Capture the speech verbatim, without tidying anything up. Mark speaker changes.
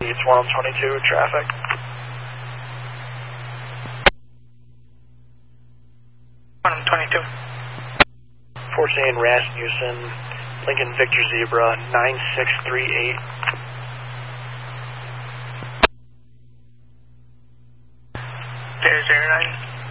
Speaker 1: It's one twenty-two traffic.
Speaker 2: one twenty-two.
Speaker 1: fourteen Rasmussen, Lincoln Victor Zebra, nine six three eight.
Speaker 2: There's zero nine.